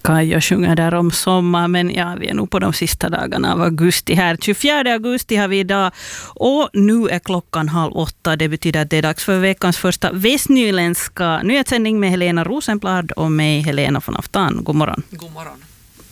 Kaja sjunger där om sommar, men ja, vi är nog på de sista dagarna av augusti här. 24 augusti har vi idag och nu är klockan 7:30. Det betyder att det är dags för veckans första västnyländska nyhetssändning med Helena Rosenblad och mig, Helena von Aftan. God morgon. God morgon.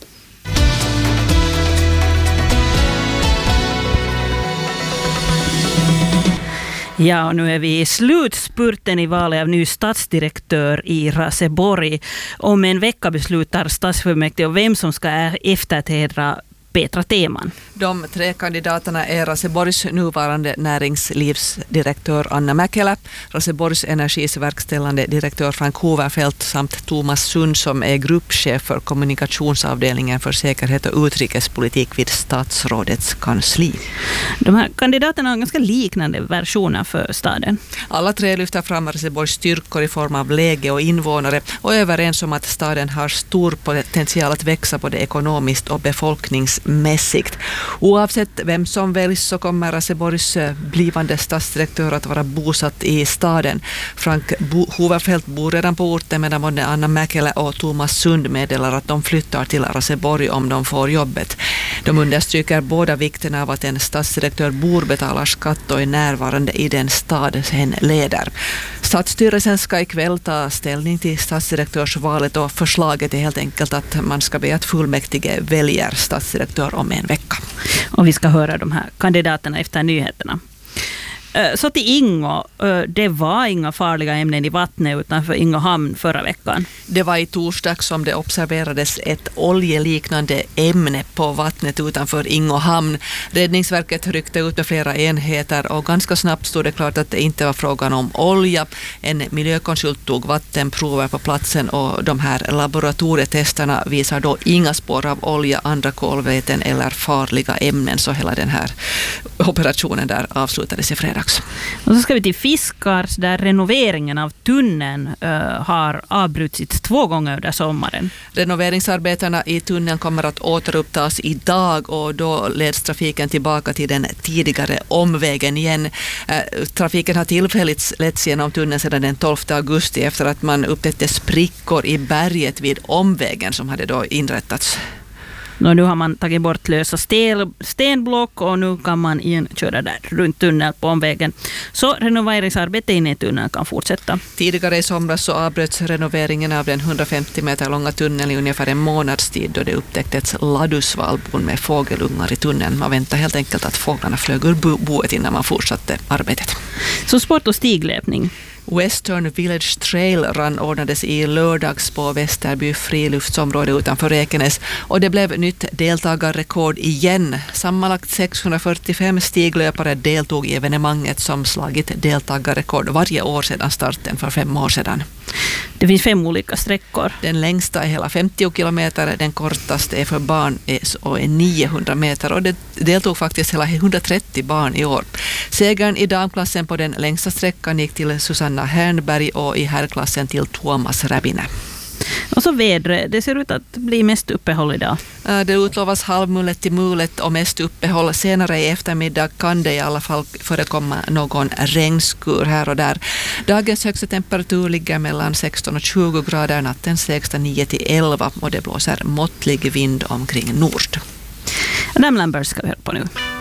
Ja, och nu är vi i slutspurten i valet av ny stadsdirektör i Raseborg. Om en vecka beslutar stadsfullmäktige om vem som ska efterträda Petra Teman. De 3 kandidaterna är Raseborgs nuvarande näringslivsdirektör Anna Mäkelä, Raseborgs energis verkställande direktör Frank Hoverfeldt samt Thomas Sund som är gruppchef för kommunikationsavdelningen för säkerhet och utrikespolitik vid statsrådets kansli. De här kandidaterna har ganska liknande versioner för staden. Alla 3 lyfter fram Raseborgs styrkor i form av läge och invånare och är överens om att staden har stor potential att växa både ekonomiskt och befolkningsmässigt. Oavsett vem som väljs så kommer Raseborgs blivande stadsdirektör att vara bosatt i staden. Frank Hoverfeldt bor redan på orten medan både Anna Mäkelä och Thomas Sund meddelar att de flyttar till Raseborg om de får jobbet. De understryker båda vikten av att en stadsdirektör bor, betalar skatt och är närvarande i den stad hen leder. Stadsstyrelsen ska ikväll ta ställning till stadsdirektörsvalet och förslaget är helt enkelt att man ska be att fullmäktige väljer stadsdirektör om en vecka. Och vi ska höra de här kandidaterna efter nyheterna. Så till Ingo, det var inga farliga ämnen i vattnet utanför Ingo hamn förra veckan. Det var i torsdag som det observerades ett oljeliknande ämne på vattnet utanför Ingo hamn. Räddningsverket ryckte ut med flera enheter och ganska snabbt stod det klart att det inte var frågan om olja. En miljökonsult tog vattenprover på platsen och de här laboratorietesterna visar då inga spår av olja, andra kolväten eller farliga ämnen, så hela den här operationen där avslutades i fredag. Och så ska vi till Fiskars där renoveringen av tunneln har avbrutits 2 gånger under sommaren. Renoveringsarbetena i tunneln kommer att återupptas idag och då leds trafiken tillbaka till den tidigare omvägen igen. Trafiken har tillfälligt letts genom tunneln sedan den 12 augusti efter att man upptäckte sprickor i berget vid omvägen som hade då inrättats. Nu har man tagit bort lösa stenblock och nu kan man igen köra där runt tunneln på omvägen. Så renoveringsarbetet inne i tunneln kan fortsätta. Tidigare i somras så avbröts renoveringen av den 150 meter långa tunneln i ungefär en månads tid då det upptäcktes ladusvalbon med fågelungar i tunneln. Man väntar helt enkelt att fåglarna flög ur boet innan man fortsatte arbetet. Så sport och stiglöpning. Western Village Trail Run ordnades i lördags på Västerby friluftsområde utanför Ekenäs och det blev nytt deltagarrekord igen. Sammanlagt 645 stiglöpare deltog i evenemanget som slagit deltagarrekord varje år sedan starten för 5 år sedan. Det finns 5 olika sträckor. Den längsta är hela 50 kilometer, den kortaste är för barn och är 900 meter och det deltog faktiskt hela 130 barn i år. Segern i damklassen på den längsta sträckan gick till Susanna Hernberg och i herrklassen till Thomas Räbine. Och så vädret, det ser ut att bli mest uppehåll idag. Det utlovas halvmulet till mulet och mest uppehåll. Senare i eftermiddag kan det i alla fall förekomma någon regnskur här och där. Dagens högsta temperatur ligger mellan 16 och 20 grader, nattens lägsta 9 till 11 och det blåser måttlig vind omkring nord. Namlan Börs ska vi höra på nu.